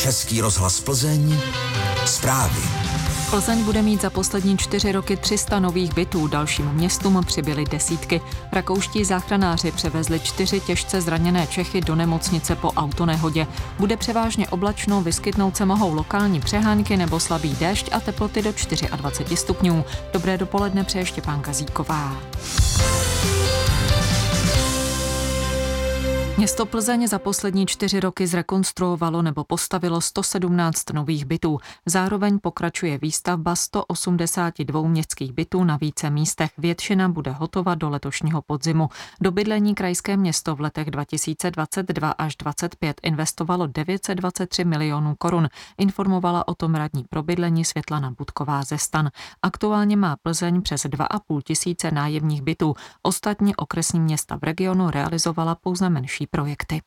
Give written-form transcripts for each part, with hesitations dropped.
Český rozhlas Plzeň, zprávy. Plzeň bude mít za poslední 4 roky 300 nových bytů, dalším městům přibyly desítky. Rakouští záchranáři převezli 4 těžce zraněné Čechy do nemocnice po autonehodě. Bude převážně oblačno, vyskytnout se mohou lokální přehánky nebo slabý déšť a teploty do 24 stupňů. Dobré dopoledne přeje Štěpánka Zíková. Město Plzeň za poslední 4 roky zrekonstruovalo nebo postavilo 117 nových bytů. Zároveň pokračuje výstavba 182 městských bytů na více místech. Většina bude hotova do letošního podzimu. Do bydlení krajské město v letech 2022 až 2025 investovalo 923 milionů korun. Informovala o tom radní pro bydlení Světlana Budková ze STAN. Aktuálně má Plzeň přes 2,5 tisíce nájemních bytů. Ostatní okresní města v regionu realizovala pouze menší projekty.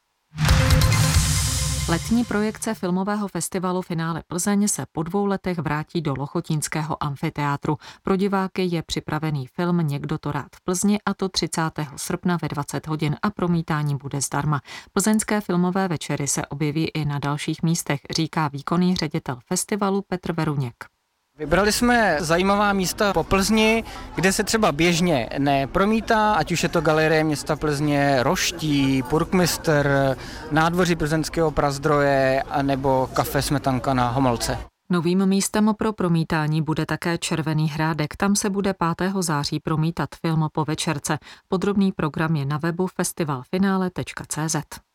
Letní projekce filmového festivalu Finále Plzeň se po 2 letech vrátí do Lochotínského amfiteátru. Pro diváky je připravený film Někdo to rád v Plzni, a to 30. srpna ve 20 hodin a promítání bude zdarma. Plzeňské filmové večery se objeví i na dalších místech, říká výkonný ředitel festivalu Petr Veruněk. Vybrali jsme zajímavá místa po Plzni, kde se třeba běžně nepromítá, ať už je to Galerie města Plzně, Roští, Purkmistr, nádvoří plzeňského Prazdroje nebo kafe Smetanka na Homolce. Novým místem pro promítání bude také Červený hrádek. Tam se bude 5. září promítat film po večerce. Podrobný program je na webu festivalfinale.cz.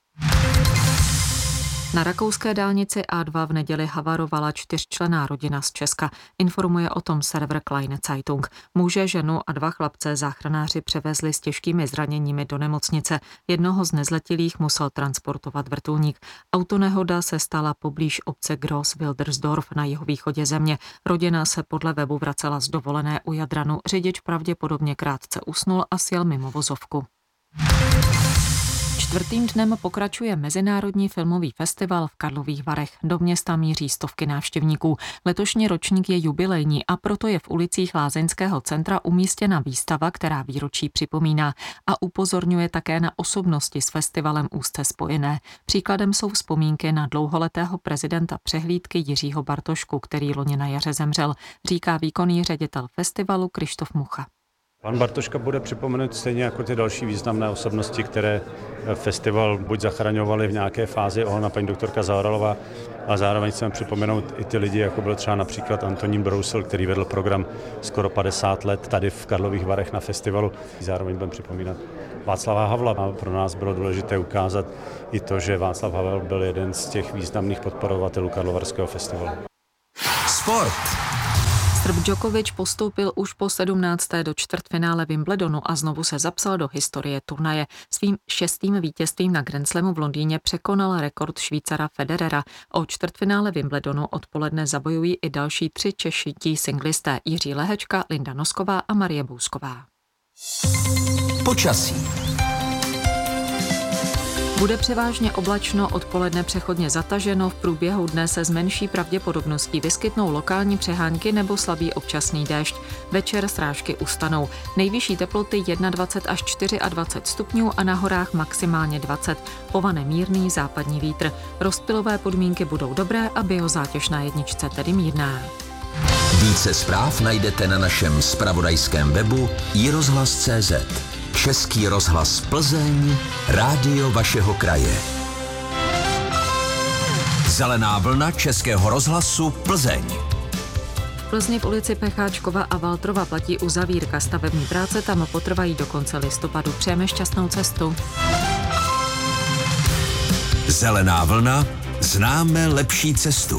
Na rakouské dálnici A2 v neděli havarovala 4členná rodina z Česka. Informuje o tom server Kleine Zeitung. Muže, ženu a 2 chlapce záchranáři převezli s těžkými zraněními do nemocnice. Jednoho z nezletilých musel transportovat vrtulník. Autonehoda se stala poblíž obce Groß-Wildersdorf na jihovýchodě země. Rodina se podle webu vracela z dovolené u Jadranu. Řidič pravděpodobně krátce usnul a sjel mimo vozovku. 4. dnem pokračuje Mezinárodní filmový festival v Karlových Varech. Do města míří stovky návštěvníků. Letošní ročník je jubilejní a proto je v ulicích Lázeňského centra umístěna výstava, která výročí připomíná a upozorňuje také na osobnosti s festivalem úzce spojené. Příkladem jsou vzpomínky na dlouholetého prezidenta přehlídky Jiřího Bartošku, který loni na jaře zemřel, říká výkonný ředitel festivalu Krištof Mucha. Pan Bartoška bude připomenut stejně jako ty další významné osobnosti, které festival buď zachraňovali v nějaké fázi, ona paní doktorka Zaoralová, a zároveň chceme připomenout i ty lidi, jako byl třeba například Antonín Brousel, který vedl program skoro 50 let tady v Karlových Varech na festivalu. Zároveň budeme připomínat Václava Havla. A pro nás bylo důležité ukázat i to, že Václav Havel byl jeden z těch významných podporovatelů Karlovarského festivalu. Sport. Srb Djokovič postoupil už po 17. do čtvrtfinále Wimbledonu a znovu se zapsal do historie turnaje. Svým 6. vítězstvím na Grand Slamu v Londýně překonal rekord Švýcara Federera. O čtvrtfinále Wimbledonu odpoledne zabojují i další 3 čeští singlisté: Jiří Lehečka, Linda Nosková a Marie Bousková. Počasí. Bude převážně oblačno, odpoledne přechodně zataženo, v průběhu dne se s menší pravděpodobností vyskytnou lokální přehánky nebo slabý občasný déšť. Večer srážky ustanou. Nejvyšší teploty 21 až 24 stupňů a na horách maximálně 20. Povane mírný západní vítr. Rozptylové podmínky budou dobré a biozátěž na jedničce tedy mírná. Více zpráv najdete na našem zpravodajském webu iRozhlas.cz. Český rozhlas Plzeň, rádio vašeho kraje. Zelená vlna Českého rozhlasu Plzeň. V Plzni v ulici Pecháčkova a Valtrova platí uzavírka. Stavební práce tam potrvají do konce listopadu. Přejeme šťastnou cestu. Zelená vlna, známe lepší cestu.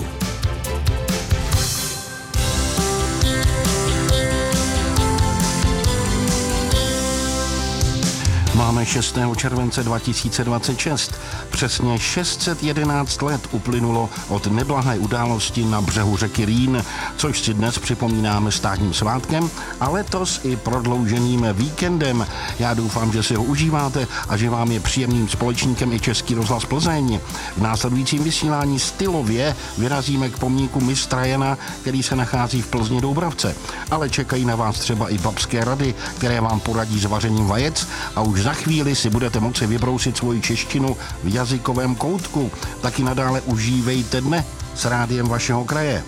Máme 6. července 2026. Přesně 611 let uplynulo od neblahé události na břehu řeky Rýn, což si dnes připomínáme státním svátkem a letos i prodlouženým víkendem. Já doufám, že si ho užíváte a že vám je příjemným společníkem i Český rozhlas Plzeň. V následujícím vysílání stylově vyrazíme k pomníku mistra Jana, který se nachází v Plzni Doubravce. Ale čekají na vás třeba i babské rady, které vám poradí s vařením vajec a už za chvíli chvíli si budete moci vybrousit svoji češtinu v jazykovém koutku. Taky nadále užívejte dne s rádiem vašeho kraje.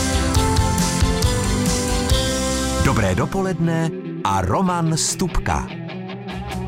Dobré dopoledne a Roman Stupka.